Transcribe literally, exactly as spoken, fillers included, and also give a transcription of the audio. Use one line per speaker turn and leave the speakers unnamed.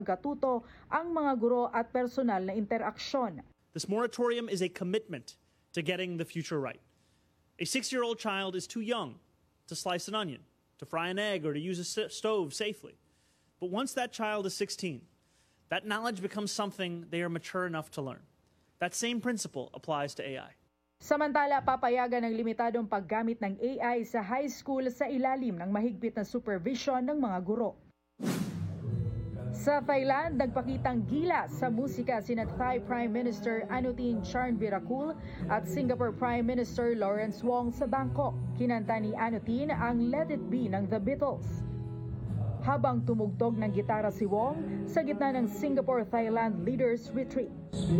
katuto ang mga guro at personal na interaksyon.
This moratorium is a commitment to getting the future right. A six-year-old child is too young to slice an onion, to fry an egg, or to use a stove safely. But once that child is sixteen, that knowledge becomes something they are mature enough to learn. That same principle applies to A I.
Samantala, papayagan ng limitadong paggamit ng A I sa high school sa ilalim ng mahigpit na supervision ng mga guro. Sa Thailand, nagpakitang gilas sa musika sina Thai Prime Minister Anutin Charnvirakul at Singapore Prime Minister Lawrence Wong sa Bangkok. Kinanta ni Anutin ang Let It Be ng The Beatles. Habang tumugtog ng gitara si Wong sa gitna ng Singapore-Thailand Leaders Retreat.